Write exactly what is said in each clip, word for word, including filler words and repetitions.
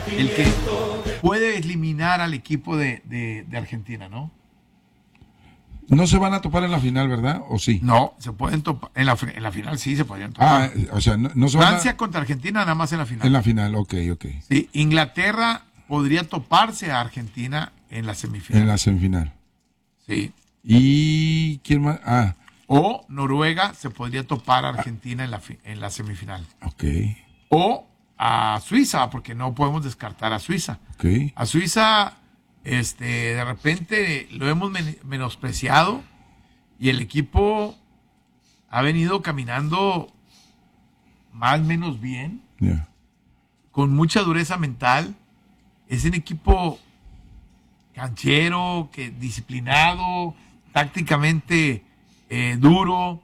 el que puede eliminar al equipo de, de, de Argentina, ¿no? No se van a topar en la final, ¿verdad? ¿O sí? No, se pueden topar. En la, en la final sí se podrían topar. Ah, o sea, no, no se van a... Francia contra Argentina nada más en la final. En la final, ok, ok. Sí, Inglaterra podría toparse a Argentina en la semifinal. En la semifinal. Sí. ¿Y quién más? Ah. O Noruega se podría topar a Argentina en la, fi- en la semifinal. Ok. O a Suiza, porque no podemos descartar a Suiza. Ok. A Suiza, este, de repente lo hemos men- menospreciado y el equipo ha venido caminando más o menos bien, Yeah. con mucha dureza mental. Es un equipo canchero, que disciplinado, tácticamente eh, duro,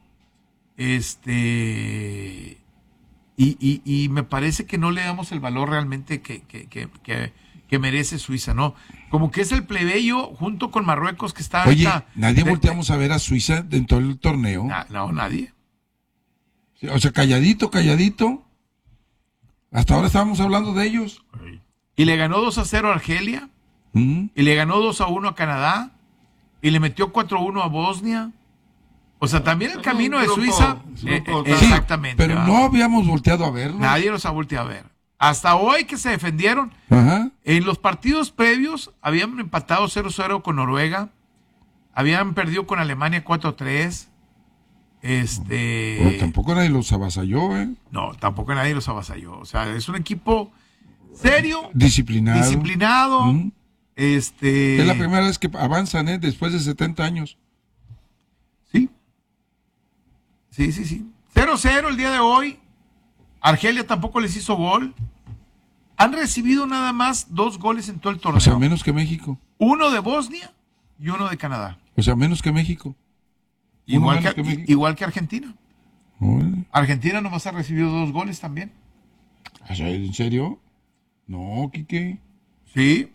este y, y, y me parece que no le damos el valor realmente que, que, que, que, que merece Suiza, ¿no? Como que es el plebeyo junto con Marruecos que está Oye, ahorita. nadie de- volteamos a ver a Suiza dentro del torneo. Na- no, nadie. O sea, calladito, calladito. Hasta ahora estábamos hablando de ellos. Y le ganó dos a cero a Argelia, ¿Mm? y le ganó dos a uno a Canadá, y le metió cuatro a uno a Bosnia. O sea, también el camino de grupo- Suiza. grupo eh, tan- eh, exactamente. Pero ¿verdad? no habíamos volteado a verlos. Nadie los ha volteado a ver. Hasta hoy que se defendieron. Ajá. En los partidos previos habían empatado cero cero con Noruega. Habían perdido con Alemania cuatro a tres. Este. Pero tampoco nadie los avasalló, ¿eh? No, tampoco nadie los avasalló. O sea, es un equipo serio, Disciplinado. disciplinado. ¿Mm? Este. Es la primera vez que avanzan, ¿eh? Después de setenta años. Sí. Sí, sí, sí. cero cero el día de hoy. Argelia tampoco les hizo gol. Han recibido nada más dos goles en todo el torneo. O sea, menos que México. Uno de Bosnia y uno de Canadá. O sea, menos que México. Uno Igual menos que, que México. igual que Argentina. Órale. Argentina nomás ha recibido dos goles también. O sea, ¿en serio? No, Quique. Sí,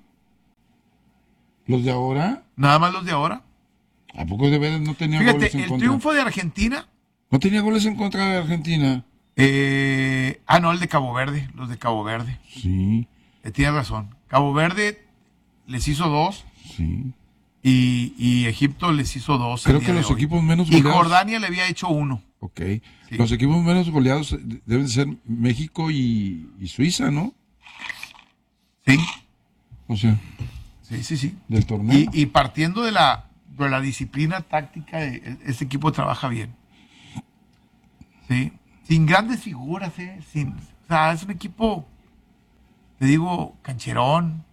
¿Los de ahora? nada más los de ahora. ¿A poco de veras no tenía goles Fíjate, en el contra? triunfo de Argentina. No tenía goles en contra de Argentina. eh, ah, no, el de Cabo Verde. Los de Cabo Verde. Sí, Eh, tienes razón. Cabo Verde les hizo dos. sí. Y, y Egipto les hizo dos. el Creo día que de los hoy. equipos menos Y goleados... Jordania le había hecho uno. Ok. Sí. Los equipos menos goleados deben ser México y, y Suiza, ¿no? Sí, O sea, sí, sí, sí. del torneo. Y, y partiendo de la, de la disciplina táctica, de- este equipo trabaja bien. Sí. Sin grandes figuras, ¿eh? Sin, o sea, es un equipo, te digo, cancherón.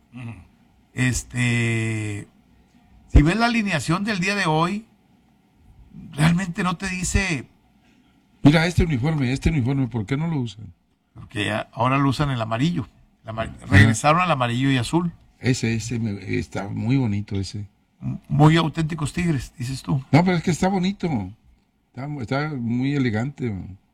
Este. Si ves la alineación del día de hoy, realmente no te dice. Mira, este uniforme, este uniforme, ¿por qué no lo usan? Porque ya ahora lo usan el amarillo. El amar- regresaron al amarillo y azul. Ese, ese, me- está muy bonito ese. Muy auténticos Tigres, dices tú. No, pero es que está bonito. Está, está muy elegante.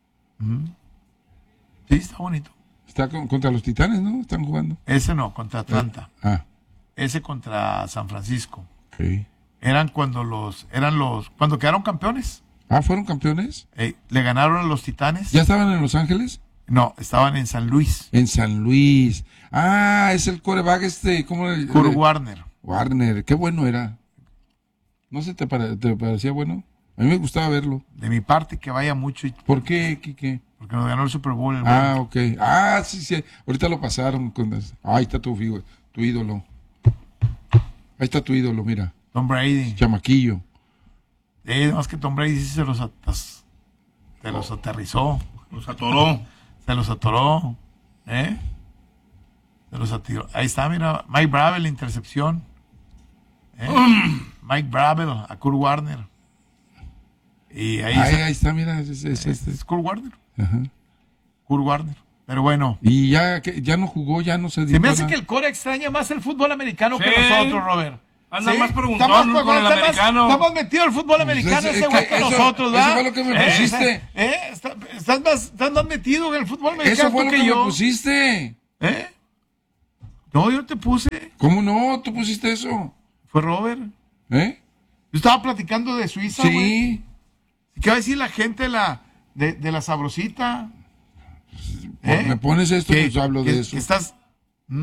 Sí, está bonito. Está con- contra los Titanes, ¿no? Están jugando. Ese no, contra Atlanta. Ah, Ese contra San Francisco. ok. Eran cuando los, eran los, cuando quedaron campeones. Ah, ¿fueron campeones? Eh, le ganaron a los Titanes. ¿Ya estaban en Los Ángeles? No, estaban en San Luis. En San Luis. Ah, es el coreback este, ¿cómo? el- Kurt el- Warner. Warner, qué bueno era. ¿No se te, pare- te parecía bueno? A mí me gustaba verlo. De mi parte, que vaya mucho, y- ¿Por qué, Quique? porque nos ganó el Super Bowl. el Ah, güey. ok. Ah, sí, sí. Ahorita lo pasaron. Con... Ahí está tu, figu- tu ídolo. Ahí está tu ídolo, mira. Tom Brady. Chamaquillo. Eh, más que Tom Brady sí se los, atas- se los aterrizó. Los atoró. Se los atoró. ¿Eh? Se los atiró. Ahí está, mira. Mike Bravel, la intercepción. ¿Eh? Mike Bravel a Kurt Warner. Y ahí Ahí, está. ahí está, mira. Es, es- es- Es Kurt Warner. Ajá. Kurt Warner. Pero bueno. Y ya, que- ya no jugó, ya no se Se dio me hace nada. que el Cora extraña más el fútbol americano Sí. que nosotros, Robert. Anda ¿Sí? más preguntón Estamos- con el está más- americano. Estamos metidos en el fútbol americano Pues es- ese es güey que que eso- nosotros, eso ¿verdad? fue lo que me ¿Eh? pusiste. ¿Eh? Está- Estás más, estás más metido en el fútbol americano Eso fue tú lo que, que yo. me pusiste. ¿Eh? No, yo te puse. ¿Cómo no? ¿Tú pusiste eso? Fue Robert. ¿Eh? Yo estaba platicando de Suiza, güey. Sí. ¿Qué va a decir la gente de la, de, de la sabrosita? Me pones esto, ¿Qué? pues hablo ¿Que- de eso. que estás... ¿Mm?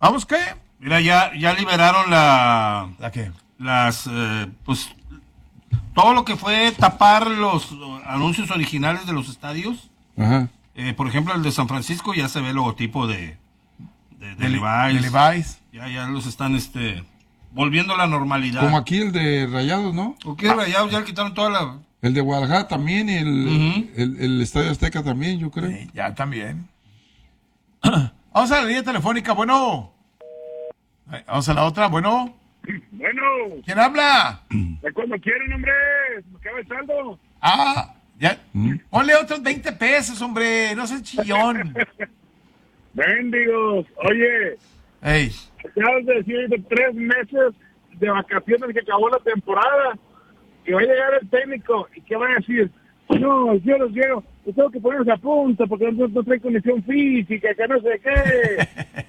¿Vamos qué? Mira, ya, ya liberaron la, ¿La qué? las, eh, pues, todo lo que fue tapar los anuncios originales de los estadios. Ajá. Eh, por ejemplo, el de San Francisco ya se ve el logotipo de, de, de De Levi's. de Levi's. Ya, ya los están, este, volviendo a la normalidad. Como aquí el de Rayados, ¿no? ¿Por qué Rayados ya le quitaron toda la... El de Guadalajara también y el, Ujú. el, el Estadio Azteca también, yo creo. Sí, ya también. Vamos a la línea telefónica, bueno. Ay, Vamos a la otra, bueno. Bueno, ¿Quién habla? de cuando quieren, hombre, me acaba el saldo. Ah, ya. ¿Mm? Ponle otros veinte pesos, hombre. No seas chillón. Bendigos, oye, Ey, acabas de decir de tres meses de vacaciones que acabó la temporada, que va a llegar el técnico y que va a decir, no, yo los llego, yo tengo que ponerse a punto porque no, no trae condición física, que no sé qué.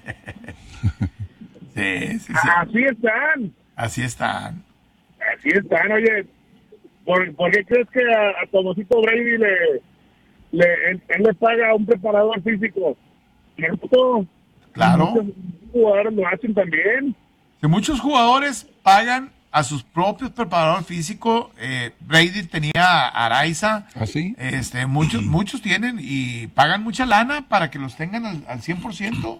sí, sí, sí. Así están, Así están. así están, oye. ¿Por, por qué crees que a, a Tomosito Brady le, le él, él le paga a un preparador físico? ¿Cierto? Claro. Muchos jugadores lo hacen también. Que muchos jugadores pagan a sus propios preparadores físicos. Eh, Brady tenía a Araiza. ¿Ah, sí? Este, muchos, muchos tienen y pagan mucha lana para que los tengan al, al cien por ciento.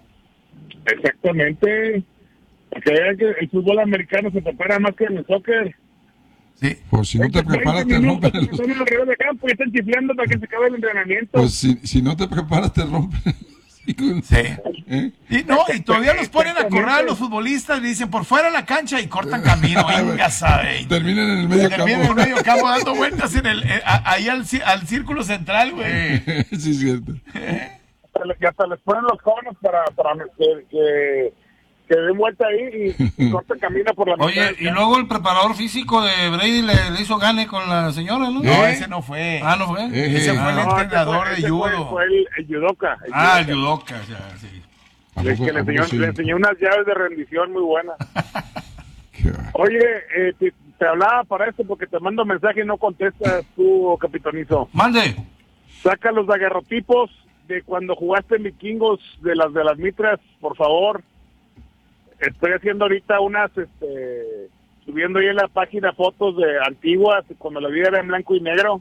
Exactamente. Porque vean que el fútbol americano se prepara más que en el soccer. Sí. Pues si no te preparas, te rompen el... Están en alrededor de campo y están chiflando para que se acabe el entrenamiento. Pues si, si no te preparas, te rompen el... Sí. ¿Eh? Y no, y todavía los ponen a correr a los futbolistas, le dicen por fuera de la cancha y cortan camino, venga, sabe. Terminan en el medio Terminan en el campo. medio campo dando vueltas en el, eh, a- ahí al, ci- al círculo central, güey. Sí, es cierto. Hasta le- Y hasta les ponen los conos para, para que, que, que den vuelta ahí y, y corten camino por la mitad Oye, del y campo. luego el preparador físico de Brady le, le hizo gane con la señora, ¿no? No, ¿Eh? ese no fue. Ah, ¿no fue? Eh, Ese eh. fue el Ah, No, ese entrenador fue- de ese fue- judo. Fue el, el judoka. el Ah, el judoka. judoka, o sea, sí. ¿A El poco- que le a poco enseñó, sí? le enseñó unas llaves de rendición muy buenas. Qué va- Oye, eh, te, te hablaba para esto porque te mando mensaje y no contestas tú, capitanizo. Mande. Saca los daguerrotipos de cuando jugaste en Vikingos de las de las mitras, por favor. Estoy haciendo ahorita unas, este, subiendo ahí en la página fotos de antiguas, cuando la vida era en blanco y negro.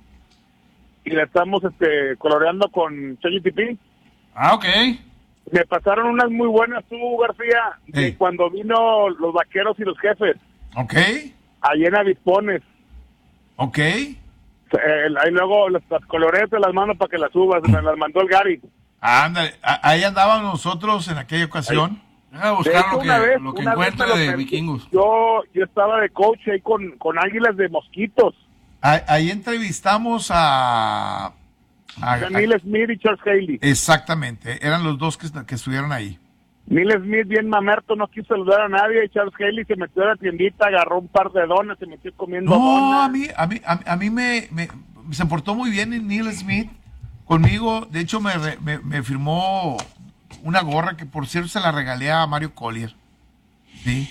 Y la estamos, este, coloreando con ChatGPT. Ah, ok. Me pasaron unas muy buenas tú, García, de Ey. cuando vino los vaqueros y los jefes, Ok, allá en Avispones. ok. Eh, ahí luego las, las coloreé, te las mando para que las subas, me las mandó el Gary. Ándale, a- ahí andábamos nosotros en aquella ocasión. Deja de De buscar hecho, lo que, una vez- lo que una vez encuentre me lo de perdí. vikingos. Yo, yo estaba de coach ahí con, con águilas de mosquitos, Ahí, ahí entrevistamos a... a- a- Neil Smith y Charles Haley. exactamente, eran los dos que, que estuvieron ahí. Neil Smith, bien mamerto, no quiso saludar a nadie, y Charles Haley se metió a la tiendita, agarró un par de donas, se metió comiendo No, donas. a mí, a mí, a, a mí me, me- se portó muy bien Neil Smith conmigo. De hecho, me, re- me, me firmó una gorra que, por cierto, se la regalé a Mario Collier. Sí.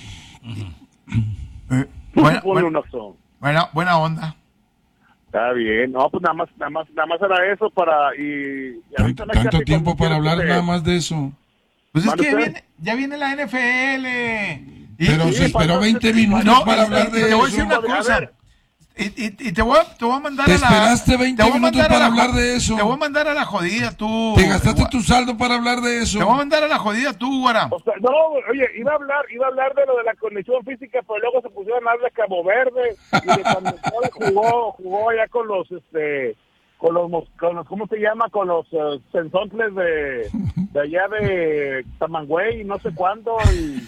Eh, buena, Ponle buena, un oso. buena, buena onda. Está bien, no, pues nada más, nada más, nada más era eso para, y, y ahorita Tanto, no hay tanto casi tiempo como para quiera hablar que te- nada más de eso. Pues es ¿Mande que ya usted? viene, ya viene la N F L. Y- Pero y- se esperó pasó- veinte minutos no, para y- hablar y de te voy a decir eso. una cosa. A ver. Y, y- y te, voy a, te voy a mandar Te a la... esperaste veinte te voy a minutos mandar a para la hablar jo- de eso. Te voy a mandar a la jodida, tú. Te gastaste Gua- tu saldo para hablar de eso. Te voy a mandar a la jodida, tú, Guara. O sea, no, oye, iba a hablar, iba a hablar de lo de la condición física, pero luego se pusieron a hablar de Cabo Verde y de cuando Paul jugó, jugó allá con los, este, con los, mos- con los, ¿cómo se llama? Con los uh, sensontles de, de allá de Tamangüey, no sé cuándo. Y...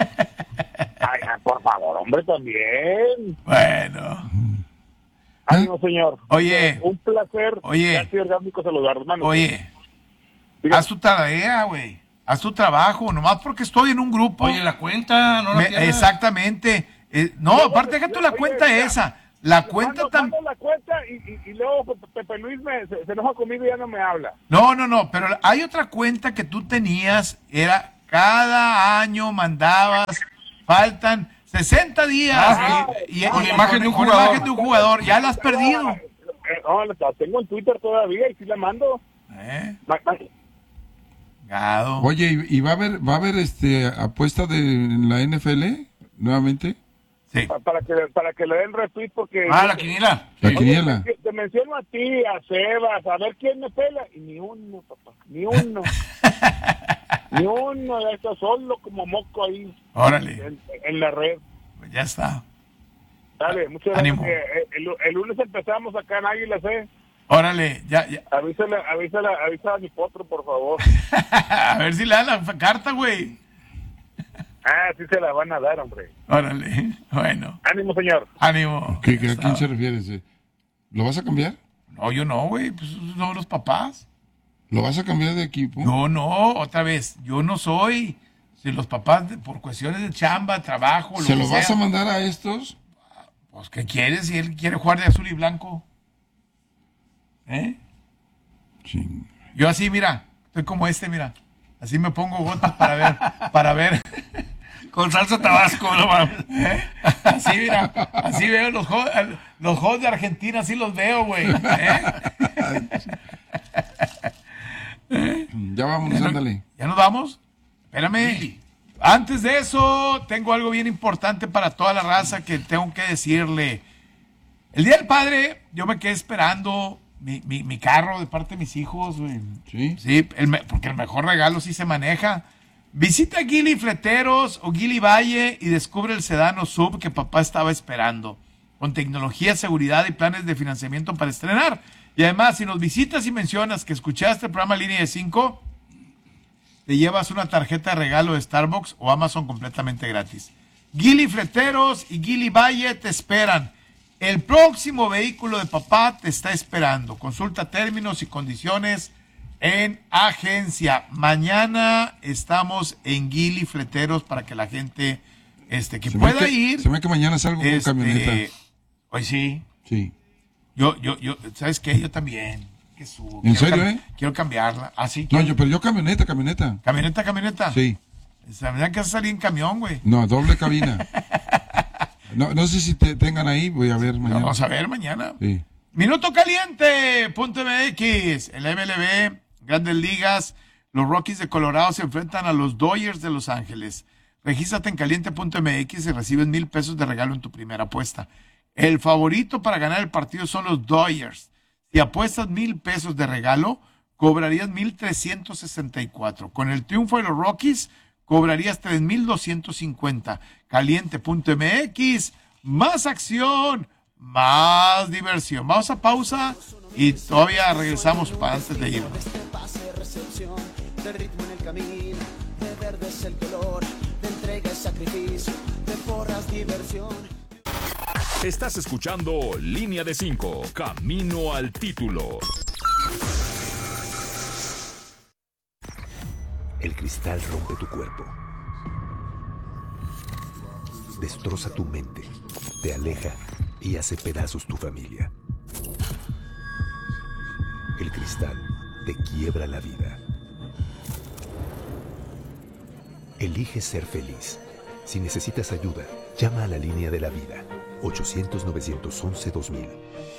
Ay, ay, por favor, hombre, también. Bueno. Ay, no, señor. Oye. Un placer. Oye. Ha sido orgánico saludar, hermano. Oye, Diga. haz tu tarea, güey. Haz tu trabajo, nomás porque estoy en un grupo. Oye, la cuenta, no la Me- tienes. exactamente. Eh, no, Luego, aparte, deja tú la oye, cuenta mira, esa. La Mando- cuenta tan... mando la cuenta y, y, y luego Pe- Pepe Luis me, se, se enoja conmigo y ya no me habla. No, no, no, pero hay otra cuenta que tú tenías, era cada año mandabas, faltan sesenta días. Ah, y, y- con y- la imagen de un con la jugador. imagen de un jugador, ya la has perdido. Eh, No, la tengo en Twitter todavía y sí la mando. ¿Eh? Ma- ma- Chingado. Oye, ¿y, y va a haber va a haber este apuesta de en la N F L nuevamente? Sí. Pa- Para que, para que le den retweet porque... Ah, la quiniela. La Oye, quiniela. te, te menciono a ti, a Sebas, a ver quién me pela. Y ni uno, papá, ni uno. Ni uno de estos, solo como moco ahí Órale, en, en la red. pues ya está. Dale, muchas Ánimo. gracias. Eh, El, el lunes empezamos acá en Águilas, ¿eh? Órale, ya, ya. Avísale, avísale, avísale a mi potro, por favor. A ver si le dan la carta, güey. Ah, sí se la van a dar, hombre. Órale, bueno. Ánimo, señor. Ánimo. ¿Qué, qué- Ya ¿A quién está. se refieres? eh? ¿Lo vas a cambiar? No, yo no, güey. Pues esos son los papás. ¿Lo vas a cambiar de equipo? No, no, otra vez. Yo no soy. Si los papás, de- por cuestiones de chamba, trabajo, lo ¿Se que lo vas sea, a mandar a estos? pues, ¿qué quiere? Si él quiere jugar de azul y blanco. ¿Eh? Ching. Yo así, mira. Estoy como este, mira. Así me pongo gotas para ver. Para ver. Con salsa tabasco, no mames. ¿Eh? Así, mira. Así veo los juegos, los juegos de Argentina. Así los veo, güey. ¿Eh? Ya vámonos, ándale. ¿Ya nos vamos? Espérame. Antes de eso, tengo algo bien importante para toda la raza que tengo que decirle. El Día del Padre, yo me quedé esperando mi, mi, mi carro de parte de mis hijos, güey. ¿Sí? Sí, el me- porque el mejor regalo sí se maneja. Visita Gili Fleteros o Gili Valle y descubre el sedano sub que papá estaba esperando. Con tecnología, seguridad y planes de financiamiento para estrenar. Y además, si nos visitas y mencionas que escuchaste el programa Línea de cinco, te llevas una tarjeta de regalo de Starbucks o Amazon completamente gratis. Gili Fleteros y Gili Valle te esperan. El próximo vehículo de papá te está esperando. Consulta términos y condiciones en agencia. Mañana estamos en Gili Fleteros para que la gente este, que Se me pueda que- ir. Se me que mañana salgo con este, camioneta. Hoy sí. Sí. Yo, yo, yo, ¿sabes qué? Yo también. Jesús, ¿En quiero serio, cam- eh? Quiero cambiarla. Ah, sí. No, yo, pero yo camioneta, camioneta. Camioneta, camioneta. Sí. Se me que salir en camión, güey. No, doble cabina. No, no sé si te tengan ahí, voy a ver mañana. Vamos a ver mañana. Sí. Minuto caliente, punto M X, el M L B, Grandes Ligas, los Rockies de Colorado se enfrentan a los Dodgers de Los Ángeles. Regístrate en caliente punto M X y recibes mil pesos de regalo en tu primera apuesta. El favorito para ganar el partido son los Dodgers. Si apuestas mil pesos de regalo, cobrarías mil trescientos sesenta y cuatro. Con el triunfo de los Rockies, cobrarías tres mil doscientos cincuenta. caliente punto M X, más acción, más diversión. Vamos a pausa y todavía regresamos para antes de irnos. Pase recepción del ritmo en el camino, de verde es el color, de entrega y sacrificio, de porras diversión. Estás escuchando Línea de cinco, Camino al Título. El cristal rompe tu cuerpo, destroza tu mente, te aleja y hace pedazos tu familia. El cristal te quiebra la vida. Elige ser feliz. Si necesitas ayuda, llama a la línea de la vida. ochocientos, novecientos once, dos mil.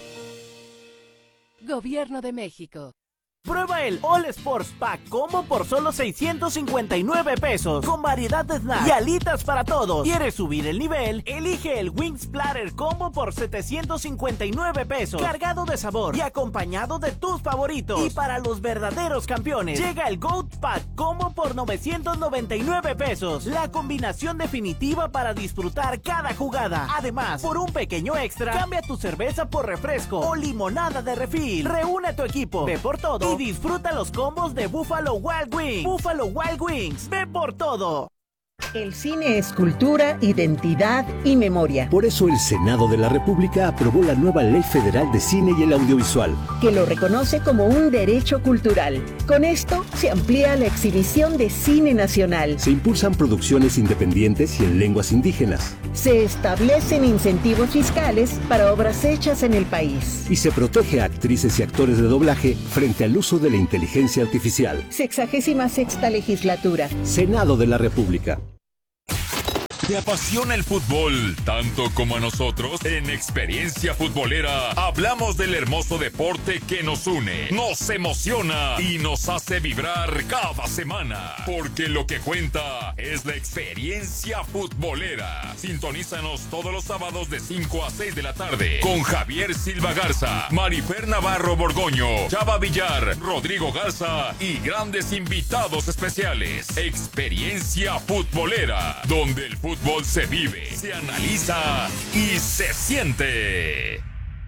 Gobierno de México. Prueba el All Sports Pack Combo por solo seiscientos cincuenta y nueve pesos, con variedad de snacks y alitas para todos. ¿Quieres subir el nivel? Elige el Wings Platter Combo por setecientos cincuenta y nueve pesos, cargado de sabor y acompañado de tus favoritos. Y para los verdaderos campeones, llega el Goat Pack Combo por novecientos noventa y nueve pesos, la combinación definitiva para disfrutar cada jugada. Además, por un pequeño extra, cambia tu cerveza por refresco o limonada de refil. Reúne a tu equipo, ve por todo y disfruta los combos de Buffalo Wild Wings. Buffalo Wild Wings, ve por todo. El cine es cultura, identidad y memoria. Por eso el Senado de la República aprobó la nueva Ley Federal de Cine y el Audiovisual, que lo reconoce como un derecho cultural. Con esto se amplía la exhibición de cine nacional. Se impulsan producciones independientes y en lenguas indígenas. Se establecen incentivos fiscales para obras hechas en el país. Y se protege a actrices y actores de doblaje frente al uso de la inteligencia artificial. Sexagésima sexta legislatura. Senado de la República. ¿Te apasiona el fútbol tanto como a nosotros? En Experiencia Futbolera hablamos del hermoso deporte que nos une, nos emociona y nos hace vibrar cada semana. Porque lo que cuenta es la experiencia futbolera. Sintonízanos todos los sábados de cinco a seis de la tarde con Javier Silva Garza, Marifer Navarro Borgoño, Chava Villar, Rodrigo Garza y grandes invitados especiales. Experiencia Futbolera, donde el fútbol se vive, se analiza y se siente.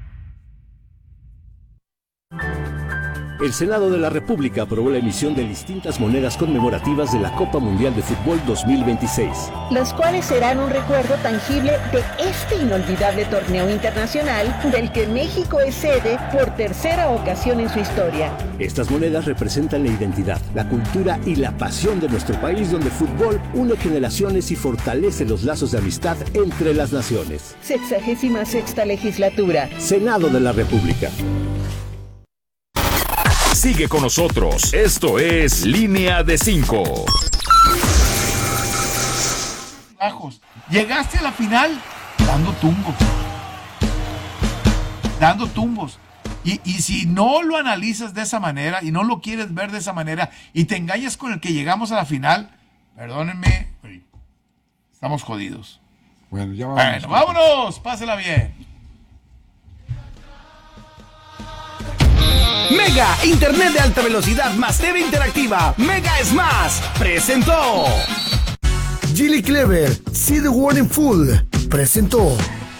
El Senado de la República aprobó la emisión de distintas monedas conmemorativas de la Copa Mundial de Fútbol dos mil veintiséis. Las cuales serán un recuerdo tangible de este inolvidable torneo internacional del que México es sede por tercera ocasión en su historia. Estas monedas representan la identidad, la cultura y la pasión de nuestro país, donde el fútbol une generaciones y fortalece los lazos de amistad entre las naciones. Sexagésima sexta legislatura. Senado de la República. Sigue con nosotros. Esto es Línea de Cinco. Bajos. Llegaste a la final dando tumbos. Dando tumbos. Y, y si no lo analizas de esa manera y no lo quieres ver de esa manera y te engañas con el que llegamos a la final, perdónenme, estamos jodidos. Bueno, ya vamos. Bueno, vámonos. Pásela bien. Mega Internet de alta velocidad más T V interactiva Mega es más presentó. Gilly Clever, See the World in Full presentó.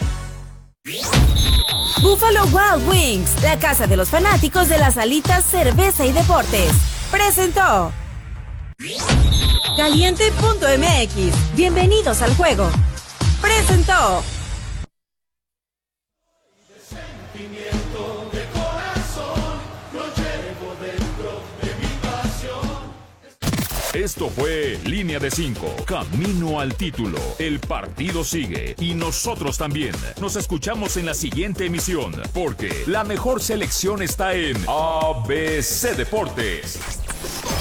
Buffalo Wild Wings, la casa de los fanáticos de las alitas, cerveza y deportes, presentó. Caliente punto M X, bienvenidos al juego, presentó. Esto fue Línea de Cinco, camino al título. El partido sigue y nosotros también. Nos escuchamos en la siguiente emisión, porque la mejor selección está en A B C Deportes.